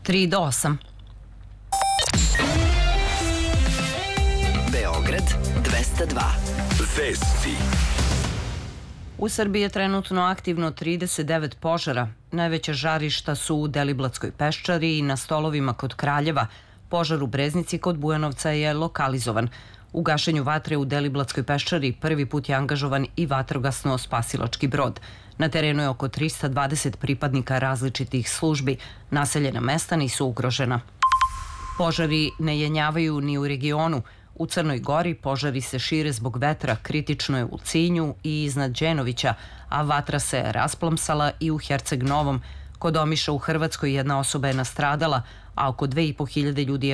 3 do 8. Beograd 202. Vesti. U Srbiji je trenutno aktivno 39 požara. Najveća žarišta su u Deliblatskoj peščari i na Stolovima kod Kraljeva. Požar u Breznici kod Bujanovca je lokalizovan. U gašenju vatre u Deliblatskoj peščari prvi put je angažovan i vatrogasno-spasilački brod. Na terenu je oko 320 pripadnika različitih službi. Naseljena mesta nisu ugrožena. Požari ne jenjavaju ni u regionu. U Crnoj Gori požari se šire zbog vetra, kritično je u Cinju i iznad Đenovića, a vatra se rasplamsala i u Herceg Novom. Kod Omiša u Hrvatskoj jedna osoba je nastradala, a oko 2500 ljudi je